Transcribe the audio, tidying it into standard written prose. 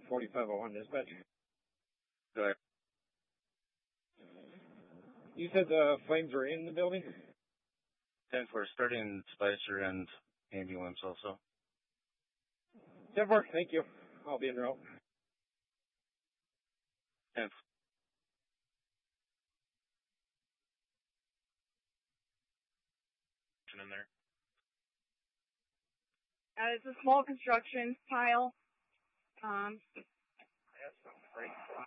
4501 dispatch. Go ahead. You said the flames were in the building? 10-4, starting Spicer and ambulance also. 10-4, thank you. I'll be in route. 10. In there. It's a small construction pile. That's not great.